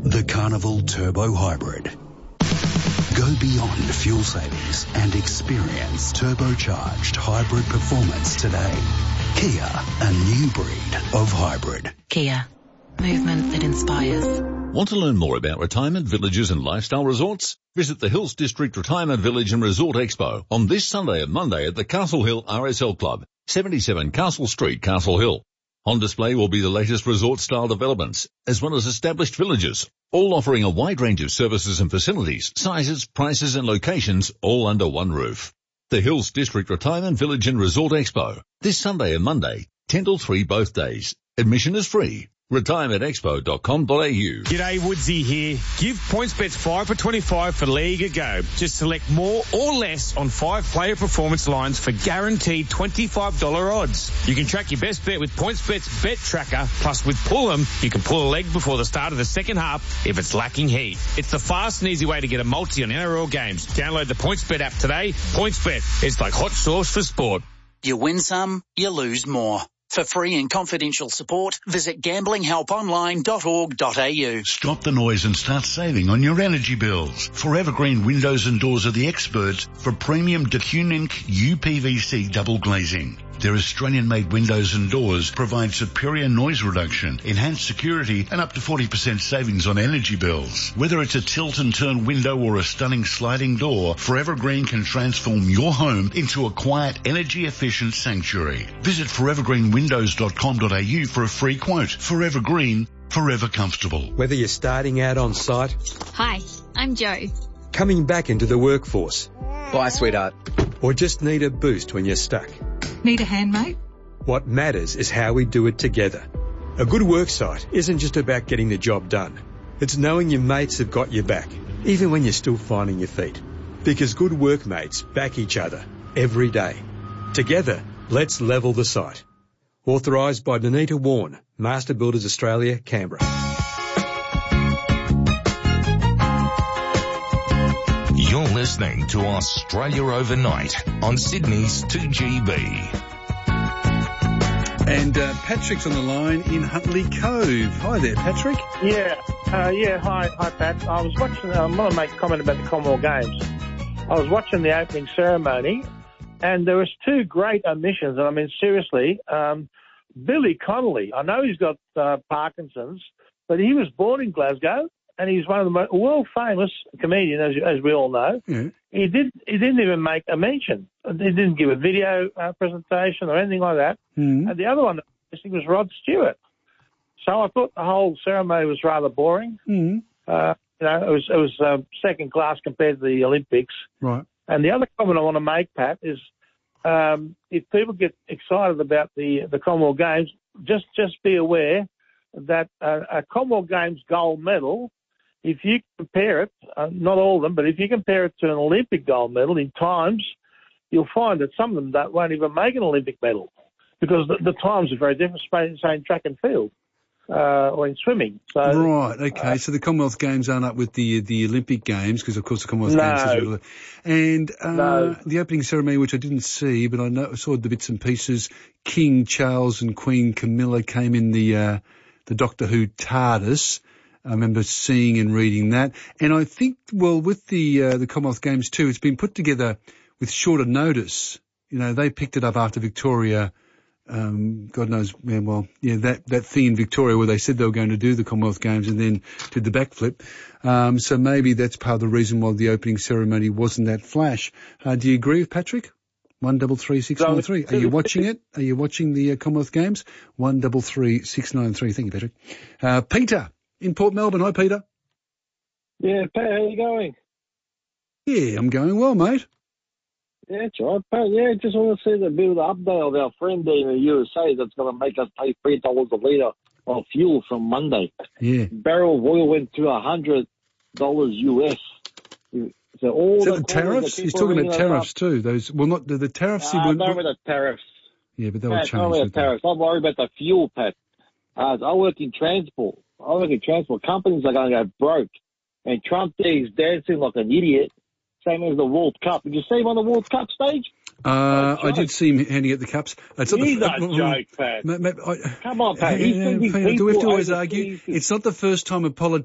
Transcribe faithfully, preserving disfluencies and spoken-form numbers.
The Carnival Turbo Hybrid. Go beyond fuel savings and experience turbocharged hybrid performance today. Kia, a new breed of hybrid. Kia, movement that inspires. Want to learn more about retirement villages and lifestyle resorts? Visit the Hills District Retirement Village and Resort Expo on this Sunday and Monday at the Castle Hill R S L Club, seventy-seven Castle Street, Castle Hill. On display will be the latest resort-style developments, as well as established villages, all offering a wide range of services and facilities, sizes, prices and locations, all under one roof. The Hills District Retirement Village and Resort Expo, this Sunday and Monday, ten till three both days. Admission is free. retirement expo dot com dot a u. G'day, Woodsy here. Give PointsBet five for twenty-five for League a go. Just select more or less on five player performance lines for guaranteed twenty-five dollars odds. You can track your best bet with PointsBet's Bet Tracker. Plus, with Pull'em, you can pull a leg before the start of the second half if it's lacking heat. It's the fast and easy way to get a multi on N R L games. Download the PointsBet app today. PointsBet, it's like hot sauce for sport. You win some, you lose more. For free and confidential support, visit gambling help online dot org dot a u. Stop the noise and start saving on your energy bills. Forever Green Windows and Doors are the experts for premium DeCunink U P V C double glazing. Their Australian-made windows and doors provide superior noise reduction, enhanced security, and up to forty percent savings on energy bills. Whether it's a tilt and turn window or a stunning sliding door, Forever Green can transform your home into a quiet, energy-efficient sanctuary. Visit forever green windows dot com dot a u for a free quote. Forever Green, forever comfortable. Whether you're starting out on site... Hi, I'm Joe. Coming back into the workforce... Bye, sweetheart. Or just need a boost when you're stuck. Need a hand, mate? What matters is how we do it together. A good work site isn't just about getting the job done. It's knowing your mates have got your back, even when you're still finding your feet. Because good workmates back each other every day. Together, let's level the site. Authorised by Danita Warren, Master Builders Australia, Canberra. You're listening to Australia Overnight on Sydney's two G B. And uh, Patrick's on the line in Huntley Cove. Hi there, Patrick. Yeah, uh, yeah. Hi, hi, Pat. I was watching. I want to make a comment about the Commonwealth Games. I was watching the opening ceremony, and there was two great omissions. And I mean, seriously, um, Billy Connolly. I know he's got uh, Parkinson's, but he was born in Glasgow. And he's one of the most world-famous comedians, as, as we all know. Yeah. He did. He didn't even make a mention. He didn't give a video uh, presentation or anything like that. Mm. And the other one, I think, was Rod Stewart. So I thought the whole ceremony was rather boring. Mm. Uh, you know, it was it was uh, second class compared to the Olympics. Right. And the other comment I want to make, Pat, is um, if people get excited about the the Commonwealth Games, just just be aware that uh, a Commonwealth Games gold medal, if you compare it, uh, not all of them, but if you compare it to an Olympic gold medal in times, you'll find that some of them don't, won't even make an Olympic medal because the, the times are very different, say in track and field uh, or in swimming. So, right, okay. Uh, so the Commonwealth Games aren't up with the the Olympic Games because, of course, the Commonwealth no, Games is... And uh, no. the opening ceremony, which I didn't see, but I, know, I saw the bits and pieces, King Charles and Queen Camilla came in the, uh, the Doctor Who TARDIS. I remember seeing and reading that. And I think, well, with the uh, the Commonwealth Games too, it's been put together with shorter notice. You know, they picked it up after Victoria, um, God knows, yeah, well, yeah, that, that thing in Victoria where they said they were going to do the Commonwealth Games and then did the backflip. Um, so maybe that's part of the reason why the opening ceremony wasn't that flash. Uh, do you agree with Patrick? One double three six nine three. Are you watching it? Are you watching the uh, Commonwealth Games? One double three six nine three. Thank you, Patrick. Uh, Peter in Port Melbourne. Hi, Peter. Yeah, Pat, how you going? Yeah, I'm going well, mate. Yeah, that's right, Pat. Yeah, just want to see the bit of the update of our friend there in the U S A that's going to make us pay three dollars a litre of fuel from Monday. Yeah. Barrel of oil went to one hundred dollars U S. So all Is that the, the tariffs? He's talking about tariffs up. too. Those, well, not the, the tariffs. Nah, went, don't worry about the tariffs. Yeah, but they were Pat, changed. don't worry about tariffs. I'm worried about the fuel, Pat. Uh, I work in transport. I work in transport. Companies are going to go broke. And Trump there is dancing like an idiot, same as the World Cup. Did you see him on the World Cup stage? Uh, I did see him handing out the cups. It's not He's the, a uh, joke, Pat. Ma, ma, I, Come on, Pat. He's He's uh, people do we have to always overseas. argue? It's not the first time a politician